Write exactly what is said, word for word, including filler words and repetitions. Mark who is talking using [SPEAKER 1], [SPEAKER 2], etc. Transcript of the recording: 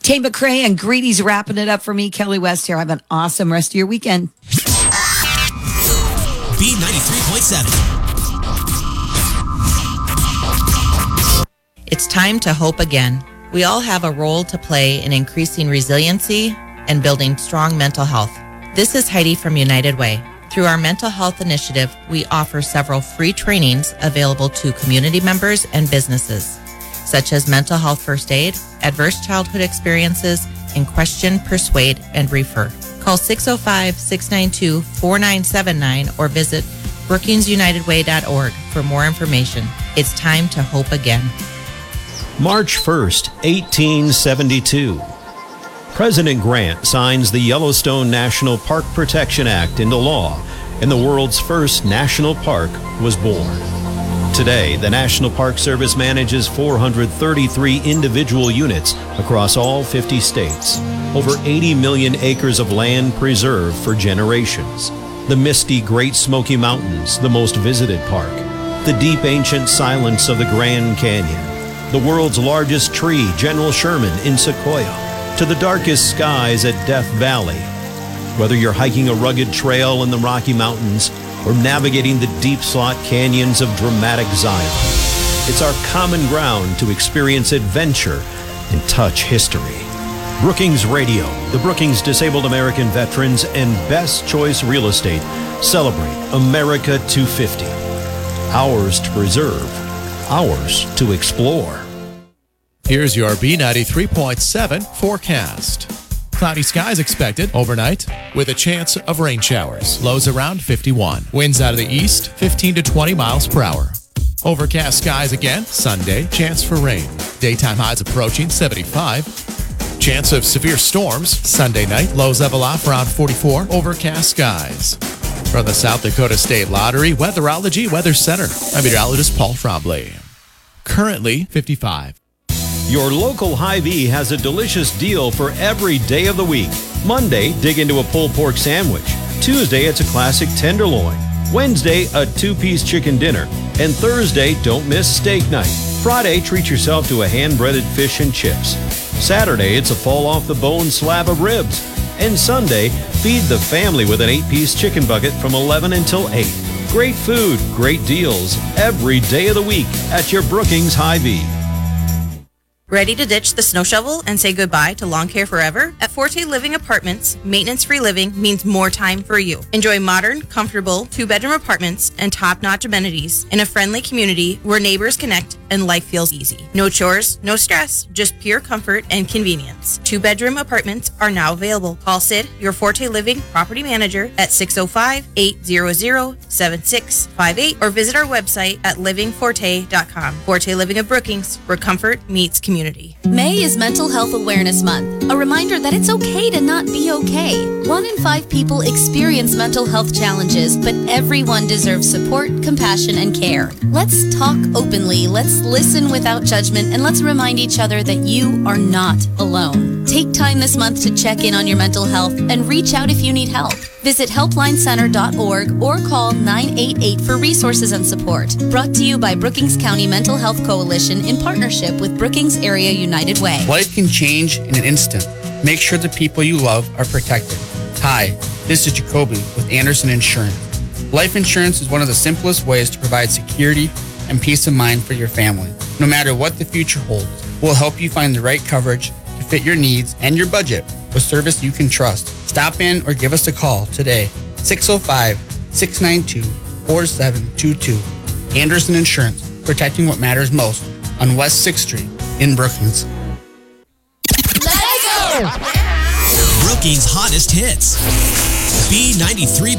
[SPEAKER 1] Tay McCrae and Greedy's wrapping it up for me. Kelly West here. Have an awesome rest of your weekend.
[SPEAKER 2] B ninety-three point seven.
[SPEAKER 3] It's time to hope again. We all have a role to play in increasing resiliency and building strong mental health. This is Heidi from United Way. Through our mental health initiative, we offer several free trainings available to community members and businesses, such as mental health first aid, adverse childhood experiences, and question, persuade, and refer. Call six oh five, six nine two, four nine seven nine or visit brookings united way dot org for more information. It's time to hope again.
[SPEAKER 4] March first, eighteen seventy-two. President Grant signs the Yellowstone National Park Protection Act into law, and the world's first national park was born. Today, the National Park Service manages four hundred thirty-three individual units across all fifty states. Over eighty million acres of land preserved for generations. The misty Great Smoky Mountains, the most visited park. The deep ancient silence of the Grand Canyon. The world's largest tree, General Sherman in Sequoia. To the darkest skies at Death Valley. Whether you're hiking a rugged trail in the Rocky Mountains or navigating the deep slot canyons of dramatic Zion, it's our common ground to experience adventure and touch history. Brookings Radio, the Brookings Disabled American Veterans, and Best Choice Real Estate celebrate America two fifty. Ours to preserve, ours to explore.
[SPEAKER 5] Here's your B ninety-three point seven forecast. Cloudy skies expected overnight with a chance of rain showers. Lows around fifty-one. Winds out of the east, fifteen to twenty miles per hour. Overcast skies again Sunday. Chance for rain. Daytime highs approaching seventy-five. Chance of severe storms Sunday night. Lows level off around forty-four. Overcast skies. From the South Dakota State Lottery Weatherology Weather Center, I'm meteorologist Paul Trombley. Currently fifty-five.
[SPEAKER 4] Your local Hy-Vee has a delicious deal for every day of the week. Monday, dig into a pulled pork sandwich. Tuesday, it's a classic tenderloin. Wednesday, a two-piece chicken dinner. And Thursday, don't miss steak night. Friday, treat yourself to a hand-breaded fish and chips. Saturday, it's a fall-off-the-bone slab of ribs. And Sunday, feed the family with an eight-piece chicken bucket from eleven until eight. Great food, great deals, every day of the week at your Brookings Hy-Vee.
[SPEAKER 6] Ready to ditch the snow shovel and say goodbye to lawn care forever? At Forte Living Apartments, maintenance-free living means more time for you. Enjoy modern, comfortable, two-bedroom apartments and top-notch amenities in a friendly community where neighbors connect and life feels easy. No chores, no stress, just pure comfort and convenience. Two-bedroom apartments are now available. Call Sid, your Forte Living property manager, at six oh five, eight hundred, seven six five eight or visit our website at living forte dot com. Forte Living of Brookings, where comfort meets community.
[SPEAKER 7] May is Mental Health Awareness Month, a reminder that it's okay to not be okay. One in five people experience mental health challenges, but everyone deserves support, compassion, and care. Let's talk openly, let's listen without judgment, and let's remind each other that you are not alone. Take time this month to check in on your mental health and reach out if you need help. Visit helpline center dot org or call nine eight eight for resources and support. Brought to you by Brookings County Mental Health Coalition in partnership with Brookings Area United Way.
[SPEAKER 8] Life can change in an instant. Make sure the people you love are protected. Hi, this is Jacoby with Anderson Insurance. Life insurance is one of the simplest ways to provide security and peace of mind for your family. No matter what the future holds, we'll help you find the right coverage to fit your needs and your budget with service you can trust. Stop in or give us a call today. six oh five, six nine two, four seven two two. Anderson Insurance, protecting what matters most on West sixth Street in Brookings.
[SPEAKER 2] Brookings' hottest hits. B ninety-three